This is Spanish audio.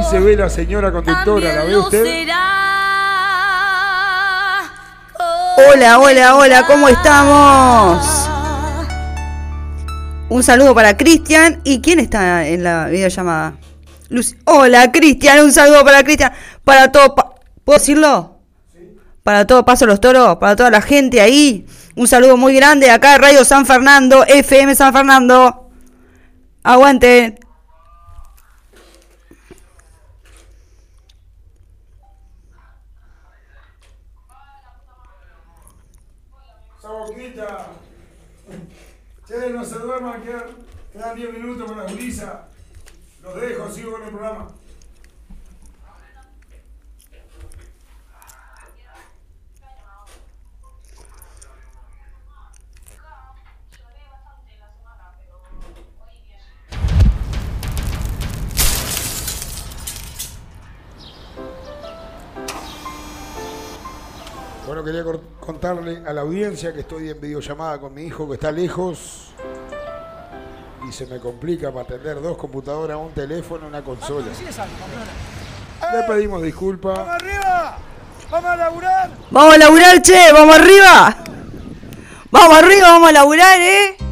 se ve la señora conductora, ¿la ve usted? Hola, hola, hola, ¿cómo estamos? Un saludo para Cristian. ¿Y quién está en la videollamada? Hola, Cristian, un saludo para Cristian. Para todo, ¿puedo decirlo? Sí. Para todo Paso Los Toros, para toda la gente ahí. Un saludo muy grande acá de Radio San Fernando, FM San Fernando. Aguante. Saboquita. Che, no se duerman, quedan 10 minutos con la brisa. Los dejo, sigo con el programa. Bueno, quería contarle a la audiencia que estoy en videollamada con mi hijo que está lejos y se me complica para atender 2 computadoras, un teléfono, una consola. Le pedimos disculpas. ¡Vamos arriba! ¡Vamos a laburar! ¡Vamos a laburar, che! ¡Vamos arriba! ¡Vamos arriba, vamos a laburar,